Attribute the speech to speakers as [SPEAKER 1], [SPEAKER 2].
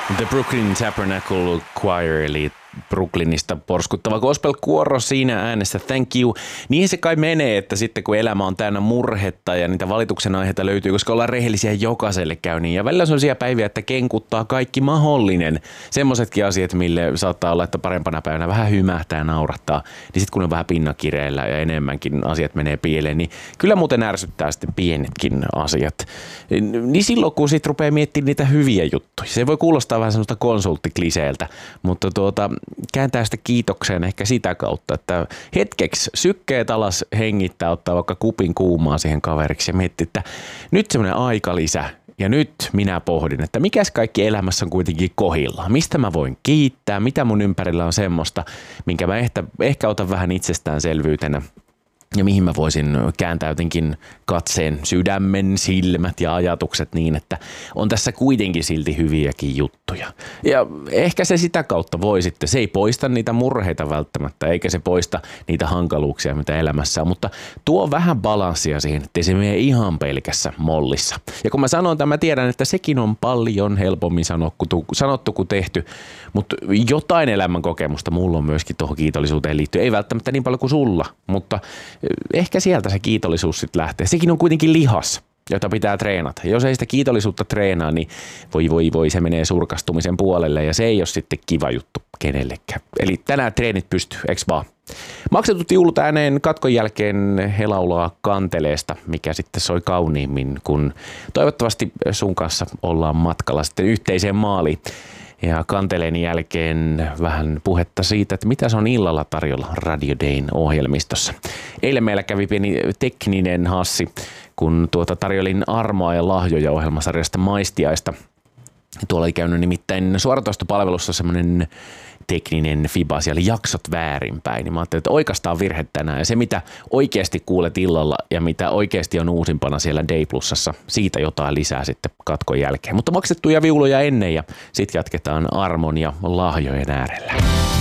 [SPEAKER 1] The Brooklyn Tabernacle Choir, eli Brooklynista porskuttava gospel-kuoro siinä äänessä Thank You. Niin se kai menee, että sitten kun elämä on täynnä murhetta ja niitä valituksen aiheita löytyy, koska ollaan rehellisiä jokaiselle käy niin. Ja välillä on sellaisia päiviä, että kenkuttaa kaikki mahdollinen. Semmoisetkin asiat, mille saattaa olla, että parempana päivänä vähän hymähtää ja naurattaa. Niin sitten kun on vähän pinnakireillä ja enemmänkin asiat menee pieleen, niin kyllä muuten ärsyttää sitten pienetkin asiat. Niin silloin kun sit rupeaa miettimään niitä hyviä juttuja. Se voi kuulostaa vähän semmoista konsulttikliseeltä, mutta kääntää sitä kiitokseen ehkä sitä kautta, että hetkeksi sykkeet alas hengittää, ottaa vaikka kupin kuumaa siihen kaveriksi ja miettii, että nyt semmoinen aikalisä ja nyt minä pohdin, että mikäs kaikki elämässä on kuitenkin kohdillaan. Mistä mä voin kiittää, mitä mun ympärillä on semmoista, minkä mä ehkä otan vähän itsestäänselvyytenä. Ja mihin mä voisin kääntää jotenkin katseen, sydämen, silmät ja ajatukset niin, että on tässä kuitenkin silti hyviäkin juttuja. Ja ehkä se sitä kautta voi sitten, se ei poista niitä murheita välttämättä, eikä se poista niitä hankaluuksia, mitä elämässä on, mutta tuo vähän balanssia siihen, ettei se mene ihan pelkässä mollissa. Ja kun mä sanon tämän, mä tiedän, että sekin on paljon helpommin sanottu kuin tehty, mutta jotain elämän kokemusta mulla on myöskin tuohon kiitollisuuteen liittyen. Ei välttämättä niin paljon kuin sulla, mutta ehkä sieltä se kiitollisuus sitten lähtee. Sekin on kuitenkin lihas, jota pitää treenata. Jos ei sitä kiitollisuutta treenaa, niin voi, se menee surkastumisen puolelle ja se ei ole sitten kiva juttu kenellekään. Eli tänään treenit pystyy, eks vaan? Maksetut juulut ääneen katkon jälkeen he laulaa Kanteleesta, mikä sitten soi kauniimmin, kun toivottavasti sun kanssa ollaan matkalla sitten yhteiseen maaliin. Ja Kanteleen jälkeen vähän puhetta siitä, että mitä se on illalla tarjolla Radio Dayn ohjelmistossa. Eilen meillä kävi pieni tekninen hassi, kun tarjolin armoa ja lahjoja ohjelmasarjasta Maistiaista. Tuolla oli käynyt nimittäin suoratoistopalvelussa semmoinen tekninen fiba, siellä jaksot väärinpäin. Niin mä ajattelin, että oikastaan virhe tänään. Ja se, mitä oikeasti kuulet illalla ja mitä oikeasti on uusimpana siellä Day Plusassa, siitä jotain lisää sitten katkon jälkeen. Mutta maksettuja viuluja ennen ja sitten jatketaan armon ja lahjojen äärellä.